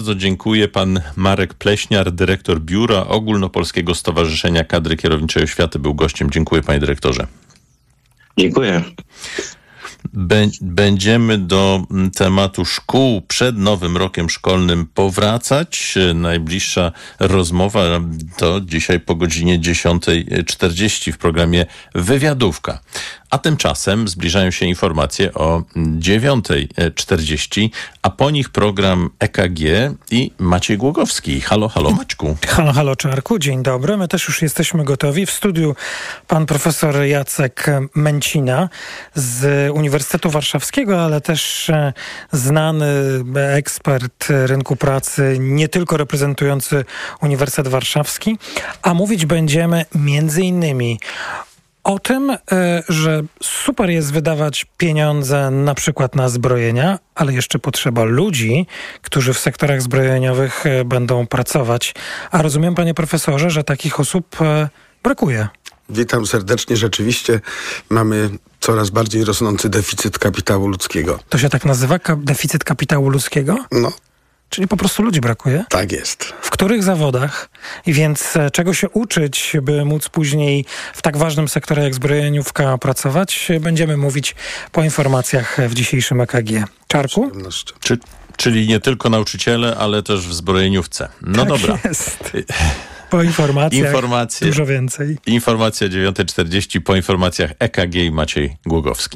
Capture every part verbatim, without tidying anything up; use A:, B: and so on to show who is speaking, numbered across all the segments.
A: Bardzo dziękuję. Pan Marek Pleśniar, dyrektor Biura Ogólnopolskiego Stowarzyszenia Kadry Kierowniczej Oświaty, był gościem. Dziękuję, panie dyrektorze.
B: Dziękuję.
A: Będziemy do tematu szkół przed nowym rokiem szkolnym powracać. Najbliższa rozmowa to dzisiaj po godzinie dziesiąta czterdzieści w programie Wywiadówka. A tymczasem zbliżają się informacje o dziewiąta czterdzieści, a po nich program E K G i Maciej Głogowski. Halo, halo Maćku.
C: Halo, halo Czarku, dzień dobry. My też już jesteśmy gotowi. W studiu pan profesor Jacek Męcina z Uniwersytetu Warszawskiego, ale też znany ekspert rynku pracy, nie tylko reprezentujący Uniwersytet Warszawski, a mówić będziemy między innymi o tym, że super jest wydawać pieniądze na przykład na zbrojenia, ale jeszcze potrzeba ludzi, którzy w sektorach zbrojeniowych będą pracować. A rozumiem, panie profesorze, że takich osób brakuje.
D: Witam serdecznie. Rzeczywiście mamy coraz bardziej rosnący deficyt kapitału ludzkiego.
C: To się tak nazywa? Ka- deficyt kapitału ludzkiego?
D: No.
C: Czyli po prostu ludzi brakuje?
D: Tak jest.
C: W których zawodach? I więc czego się uczyć, by móc później w tak ważnym sektorze jak zbrojeniówka pracować? Będziemy mówić po informacjach w dzisiejszym E K G. Czarku?
A: Czy, czyli nie tylko nauczyciele, ale też w zbrojeniówce. No
C: tak
A: dobra.
C: Jest. Po informacjach Informacje, dużo więcej.
A: Informacja dziewiąta czterdzieści, po informacjach E K G i Maciej Głogowski.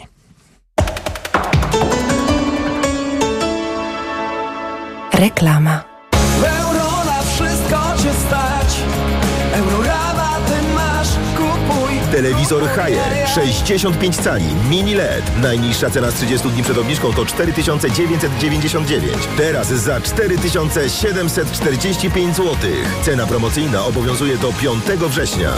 E: Reklama.
F: Euro na wszystko cię stać. Eurorabaty masz, kupuj.
G: Telewizor Haier sześćdziesiąt pięć cali, mini L E D. Najniższa cena z trzydziestu dni przed obniżką to cztery tysiące dziewięćset dziewięćdziesiąt dziewięć. Teraz za cztery tysiące siedemset czterdzieści pięć złotych. Cena promocyjna obowiązuje do piątego września.